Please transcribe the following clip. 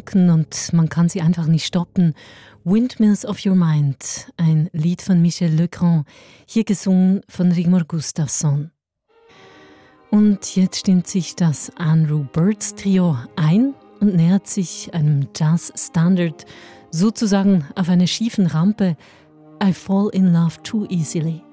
Gedanken und man kann sie einfach nicht stoppen. Windmills of Your Mind, ein Lied von Michel Legrand, hier gesungen von Rigmor Gustafsson. Und jetzt stimmt sich das Andrew Birds Trio ein und nähert sich einem Jazz-Standard, sozusagen auf einer schiefen Rampe. I Fall in Love Too Easily.